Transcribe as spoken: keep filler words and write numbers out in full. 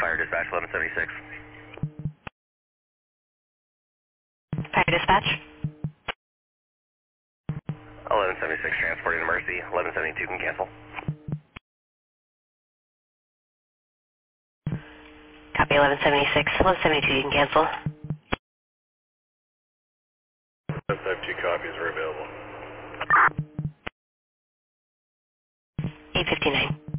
Fire Dispatch eleven seventy-six. Fire Dispatch. eleven seventy-six transporting to Mercy. eleven seventy-two can cancel. Copy eleven seventy-six. eleven seventy-two, you can cancel. eleven seventy-two copies are available. eight fifty-nine.